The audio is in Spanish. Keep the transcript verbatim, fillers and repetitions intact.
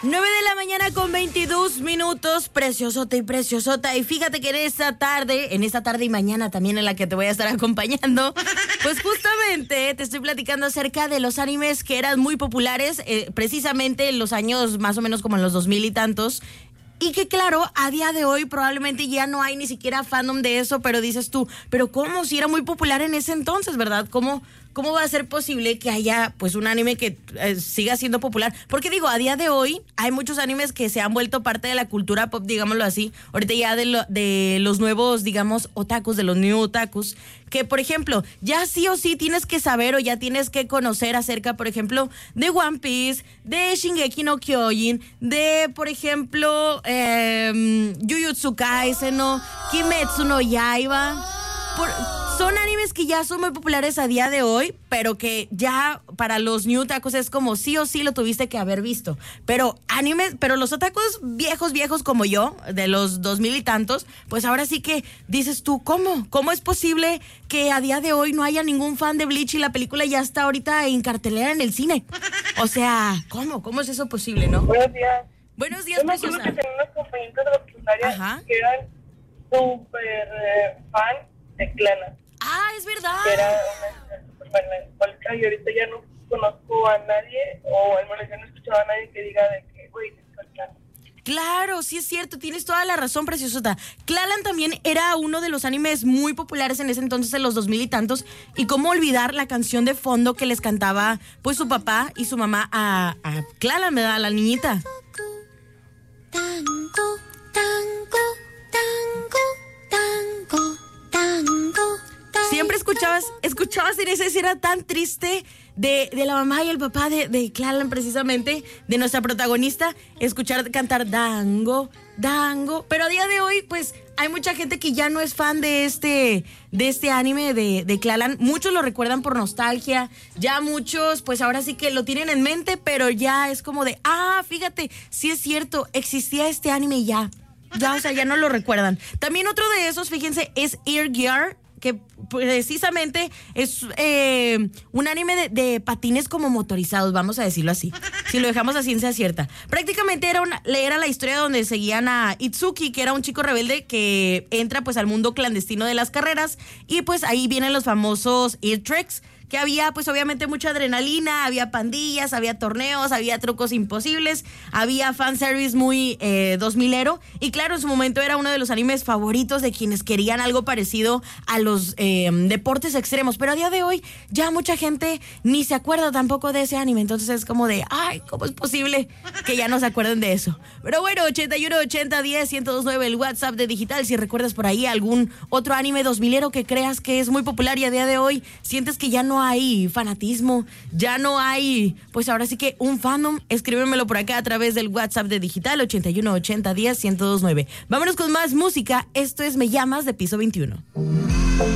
nueve de la mañana con veintidós minutos, preciosota y preciosota. Y fíjate que en esta tarde, en esta tarde y mañana también en la que te voy a estar acompañando, pues justamente te estoy platicando acerca de los animes que eran muy populares, eh, precisamente en los años más o menos como en los dos mil y tantos. Y que claro, a día de hoy probablemente ya no hay ni siquiera fandom de eso, pero dices tú, pero ¿cómo? Si era muy popular en ese entonces, ¿verdad? ¿Cómo, cómo va a ser posible que haya pues un anime que eh, siga siendo popular? Porque digo, a día de hoy hay muchos animes que se han vuelto parte de la cultura pop, digámoslo así. Ahorita ya de, lo, de los nuevos, digamos, otakus, de los new otakus, que por ejemplo, ya sí o sí tienes que saber o ya tienes que conocer acerca, por ejemplo, de One Piece, de Shingeki no Kyojin, de, por ejemplo, eh, Jujutsu Kaisen, ¿no? Kimetsu no Yaiba. Por, son animes que ya son muy populares a día de hoy, pero que ya para los new otakus es como sí o sí lo tuviste que haber visto. Pero animes, pero los otakus viejos, viejos como yo, de los dos mil y tantos, pues ahora sí que dices tú, ¿cómo? ¿Cómo es posible que a día de hoy no haya ningún fan de Bleach y la película ya está ahorita en cartelera en el cine? O sea, ¿cómo? ¿Cómo es eso posible, no? Buenos días. Buenos días, Yo me acuerdo preciosa. que tenía unos compañeros de la secundaria Ajá. que eran súper eh, fan de Clannad, Ah, es verdad. que era una súper fan alcohólica, y ahorita ya no conozco a nadie, o al menos ya no he escuchado a nadie que diga de que, güey, es Clannad. Claro, sí es cierto, tienes toda la razón, preciosota. Clannad también era uno de los animes muy populares en ese entonces, en los dos mil y tantos. Y cómo olvidar la canción de fondo que les cantaba pues su papá y su mamá a, a Clannad, ¿verdad? A la niñita. Tango, tango, tango, tango, tango, tango. Siempre escuchabas, escuchabas en esa escena tan triste de, de la mamá y el papá de, de Clannad, precisamente, de nuestra protagonista, escuchar cantar Dango, Dango. Pero a día de hoy, pues, hay mucha gente que ya no es fan de este, de este anime de, de Clannad. Muchos lo recuerdan por nostalgia, ya muchos, pues ahora sí que lo tienen en mente, pero ya es como de, ah, fíjate, sí es cierto, existía este anime y ya. Ya, o sea, ya no lo recuerdan. También otro de esos, fíjense, es Air Gear, que precisamente es eh, un anime de, de patines como motorizados, vamos a decirlo así, si lo dejamos a ciencia cierta. Prácticamente era, una, era la historia donde seguían a Itsuki, que era un chico rebelde que entra pues al mundo clandestino de las carreras, y pues ahí vienen los famosos Air Treks, que había pues obviamente mucha adrenalina, había pandillas, había torneos, había trucos imposibles, había fanservice muy eh, dos milero, y claro, en su momento era uno de los animes favoritos de quienes querían algo parecido a los eh, deportes extremos, pero a día de hoy ya mucha gente ni se acuerda tampoco de ese anime, entonces es como de, ay, ¿cómo es posible que ya no se acuerden de eso? Pero bueno, ochenta y uno, ochenta, diez, ciento dos nueve, el WhatsApp de Digital, si recuerdas por ahí algún otro anime dos milero que creas que es muy popular y a día de hoy sientes que ya no hay fanatismo, ya no hay, pues ahora sí que un fandom, escríbemelo por acá a través del WhatsApp de Digital, ochenta y uno, ochenta, diez, ciento dos nueve. Vámonos con más música, esto es Me Llamas de Piso veintiuno.